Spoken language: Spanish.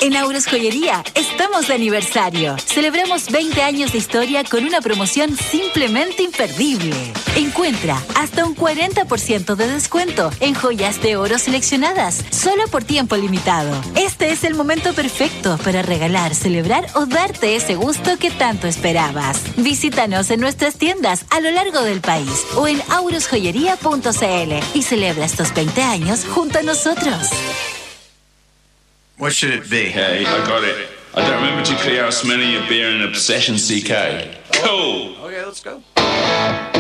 En Auros Joyería estamos de aniversario. Celebramos 20 años de historia con una promoción simplemente imperdible. Encuentra hasta un 40% de descuento en joyas de oro seleccionadas, solo por tiempo limitado. Este es el momento perfecto para regalar, celebrar o darte ese gusto que tanto esperabas. Visítanos en nuestras tiendas a lo largo del país o en aurosjoyería.cl y celebra estos 20 años junto a nosotros. What should it be? Okay, I got it. I don't remember too clear how smelling your beer and obsession, CK. Cool. Okay, let's go.